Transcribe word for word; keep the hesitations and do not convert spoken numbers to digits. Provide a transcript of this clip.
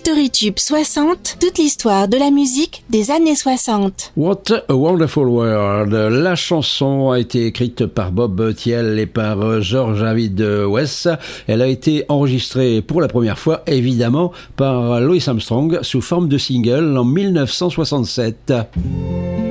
History Tube soixante, toute l'histoire de la musique des années soixante. What a Wonderful World. La chanson a été écrite par Bob Thiel et par George David West. Elle a été enregistrée pour la première fois, évidemment, par Louis Armstrong sous forme de single en mille neuf cent soixante-sept.